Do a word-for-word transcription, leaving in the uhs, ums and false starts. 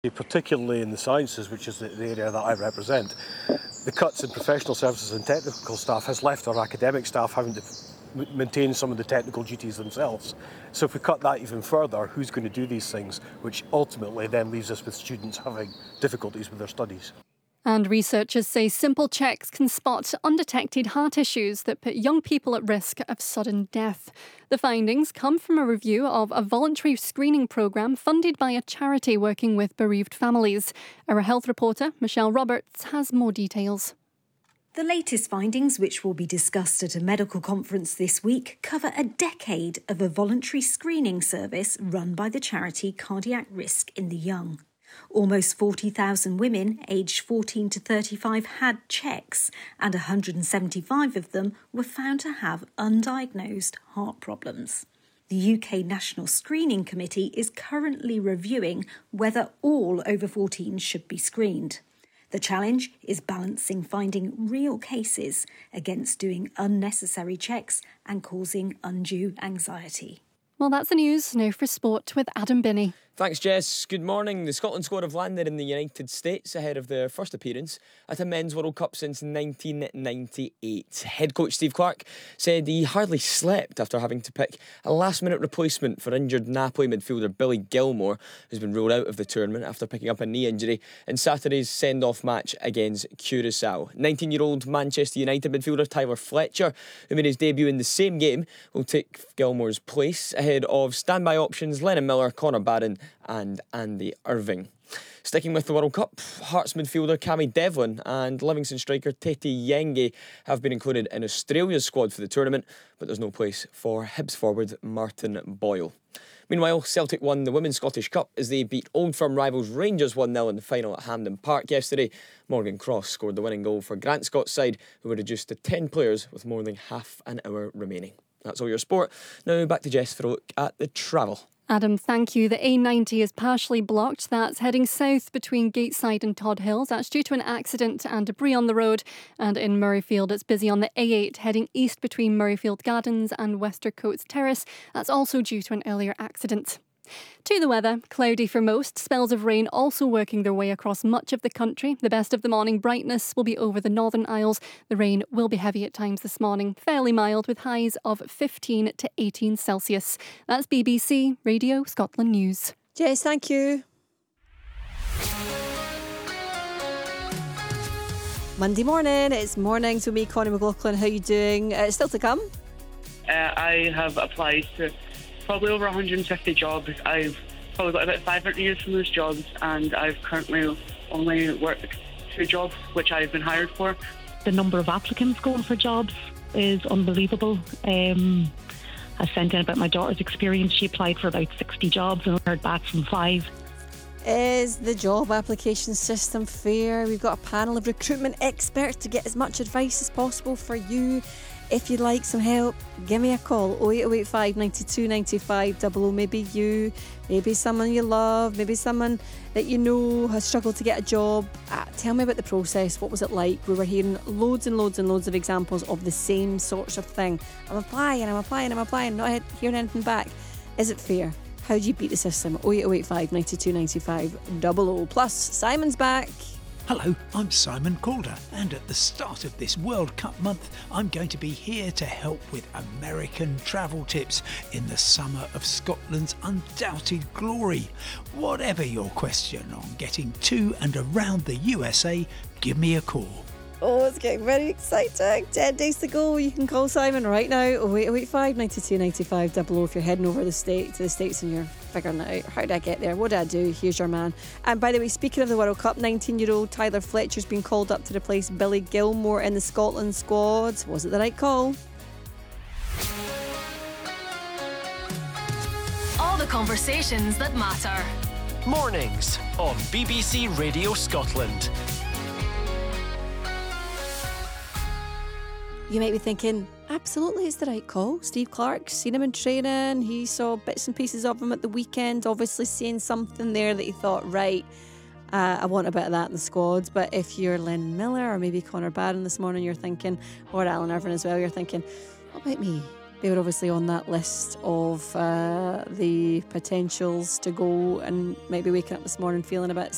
Particularly in the sciences, which is the, the area that I represent, the cuts in professional services and technical staff has left our academic staff having to m- maintain some of the technical duties themselves. So if we cut that even further, who's going to do these things, which ultimately then leaves us with students having difficulties with their studies. And researchers say simple checks can spot undetected heart issues that put young people at risk of sudden death. The findings come from a review of a voluntary screening programme funded by a charity working with bereaved families. Our health reporter, Michelle Roberts, has more details. The latest findings, which will be discussed at a medical conference this week, cover a decade of a voluntary screening service run by the charity Cardiac Risk in the Young. Almost forty thousand women aged fourteen to thirty-five had checks, and one hundred seventy-five of them were found to have undiagnosed heart problems. The U K National Screening Committee is currently reviewing whether all over fourteens should be screened. The challenge is balancing finding real cases against doing unnecessary checks and causing undue anxiety. Well, that's the news. Now for sport with Adam Binney. Thanks, Jess. Good morning. The Scotland squad have landed in the United States ahead of their first appearance at a men's World Cup since nineteen ninety-eight. Head coach Steve Clarke said he hardly slept after having to pick a last-minute replacement for injured Napoli midfielder Billy Gilmour, who's been ruled out of the tournament after picking up a knee injury in Saturday's send-off match against Curaçao. nineteen-year-old Manchester United midfielder Tyler Fletcher, who made his debut in the same game, will take Gilmour's place ahead of standby options Lennon Miller, Connor Barron and Andy Irving. Sticking with the World Cup, Hearts midfielder Cammy Devlin and Livingston striker Tete Yenge have been included in Australia's squad for the tournament, but there's no place for Hibs forward Martin Boyle. Meanwhile, Celtic won the Women's Scottish Cup as they beat Old Firm rivals Rangers one nil in the final at Hampden Park yesterday. Morgan Cross scored the winning goal for Grant Scott's side, who were reduced to ten players with more than half an hour remaining. That's all your sport. Now back to Jess for a look at the travel. Adam, thank you. The A ninety is partially blocked. That's heading south between Gateside and Todd Hills. That's due to an accident and debris on the road. And in Murrayfield, it's busy on the A eight heading east between Murrayfield Gardens and Westercoats Terrace. That's also due to an earlier accident. To the weather, cloudy for most, spells of rain also working their way across much of the country. The best of the morning brightness will be over the Northern Isles. The rain will be heavy at times this morning, fairly mild with highs of fifteen to eighteen Celsius. That's B B C Radio Scotland News. Jess, thank you. Monday morning, it's mornings with me, Connie McLaughlin. How are you doing? Uh, still to come? Uh, I have applied to probably over one hundred fifty jobs. I've probably got about five interviews from those jobs, and I've currently only worked two jobs which I've been hired for. The number of applicants going for jobs is unbelievable. Um, I sent in about my daughter's experience. She applied for about sixty jobs and heard back from five. Is the job application system fair? We've got a panel of recruitment experts to get as much advice as possible for you. If you'd like some help, give me a call, oh eight oh eight five, nine two nine five, double oh. Maybe you, maybe someone you love, maybe someone that you know has struggled to get a job. Uh, tell me about the process. What was it like? We were hearing loads and loads and loads of examples of the same sorts of thing. I'm applying, I'm applying, I'm applying, not hearing anything back. Is it fair? How do you beat the system? oh eight oh eight five, nine two nine five, double oh. Plus, Simon's back. Hello, I'm Simon Calder, and at the start of this World Cup month, I'm going to be here to help with American travel tips in the summer of Scotland's undoubted glory. Whatever your question on getting to and around the U S A, give me a call. Oh, it's getting very exciting. Ten days to go. You can call Simon right now. oh eight oh eight five, nine two nine five, double oh if you're heading over the state to the States and you're figuring it out. How did I get there? What did I do? Here's your man. And by the way, speaking of the World Cup, nineteen-year-old Tyler Fletcher's been called up to replace Billy Gilmour in the Scotland squad. Was it the right call? All the conversations that matter. Mornings on B B C Radio Scotland. You might be thinking, absolutely, it's the right call. Steve Clarke's seen him in training. He saw bits and pieces of him at the weekend, obviously seeing something there that he thought, right, uh, I want a bit of that in the squad. But if you're Lynn Miller or maybe Connor Barron this morning, you're thinking, or Alan Irvine as well, you're thinking, what about me? They were obviously on that list of uh, the potentials to go, and maybe waking up this morning feeling a bit